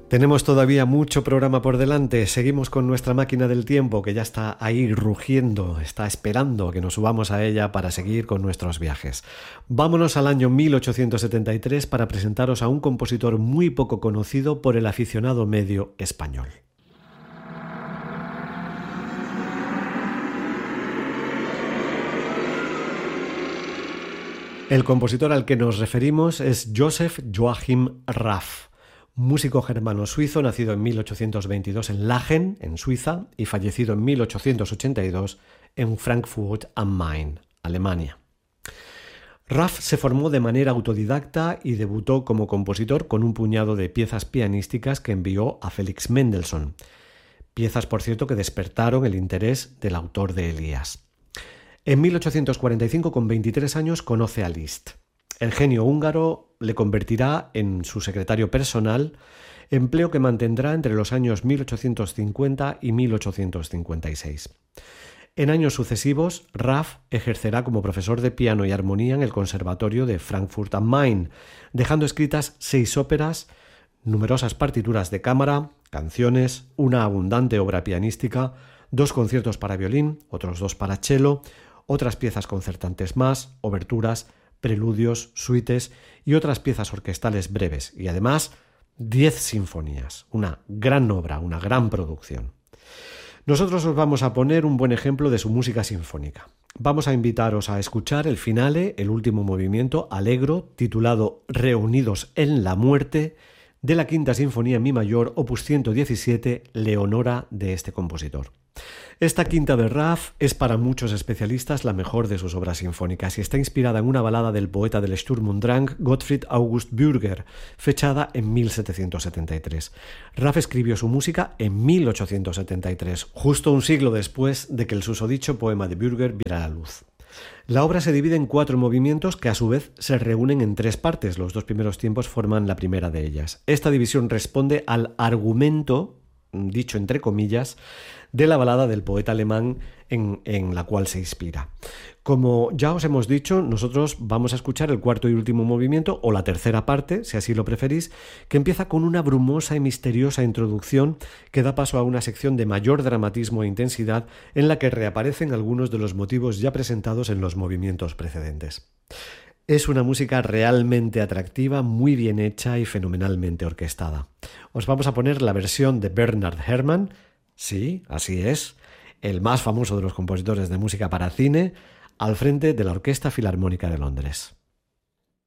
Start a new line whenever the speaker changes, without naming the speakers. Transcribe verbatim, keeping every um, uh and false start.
Tenemos todavía mucho programa por delante. Seguimos con nuestra máquina del tiempo que ya está ahí rugiendo, está esperando que nos subamos a ella para seguir con nuestros viajes. Vámonos al año mil ochocientos setenta y tres para presentaros a un compositor muy poco conocido por el aficionado medio español. El compositor al que nos referimos es Joseph Joachim Raff, músico germano-suizo nacido en mil ochocientos veintidós en Lachen, en Suiza, y fallecido en mil ochocientos ochenta y dos en Frankfurt am Main, Alemania. Raff se formó de manera autodidacta y debutó como compositor con un puñado de piezas pianísticas que envió a Felix Mendelssohn, piezas, por cierto, que despertaron el interés del autor de Elías. En mil ochocientos cuarenta y cinco, con veintitrés años, conoce a Liszt. El genio húngaro le convertirá en su secretario personal, empleo que mantendrá entre los años mil ochocientos cincuenta y mil ochocientos cincuenta y seis. En años sucesivos, Raff ejercerá como profesor de piano y armonía en el Conservatorio de Frankfurt am Main, dejando escritas seis óperas, numerosas partituras de cámara, canciones, una abundante obra pianística, dos conciertos para violín, otros dos para cello, otras piezas concertantes más, oberturas, preludios, suites y otras piezas orquestales breves, y además diez sinfonías, una gran obra, una gran producción. Nosotros os vamos a poner un buen ejemplo de su música sinfónica. Vamos a invitaros a escuchar el finale, el último movimiento, Allegro, titulado Reunidos en la muerte, de la Quinta Sinfonía en Mi mayor, opus ciento diecisiete, Leonora, de este compositor. Esta quinta de Raff es para muchos especialistas la mejor de sus obras sinfónicas y está inspirada en una balada del poeta del Sturm und Drang, Gottfried August Bürger, fechada en mil setecientos setenta y tres. Raff escribió su música en mil ochocientos setenta y tres, justo un siglo después de que el susodicho poema de Bürger viera la luz. La obra se divide en cuatro movimientos que a su vez se reúnen en tres partes. Los dos primeros tiempos forman la primera de ellas. Esta división responde al argumento, dicho entre comillas, de la balada del poeta alemán en, en la cual se inspira. Como ya os hemos dicho, nosotros vamos a escuchar el cuarto y último movimiento, o la tercera parte, si así lo preferís, que empieza con una brumosa y misteriosa introducción que da paso a una sección de mayor dramatismo e intensidad en la que reaparecen algunos de los motivos ya presentados en los movimientos precedentes. Es una música realmente atractiva, muy bien hecha y fenomenalmente orquestada. Os vamos a poner la versión de Bernard Herrmann, sí, así es, el más famoso de los compositores de música para cine, al frente de la Orquesta Filarmónica de Londres.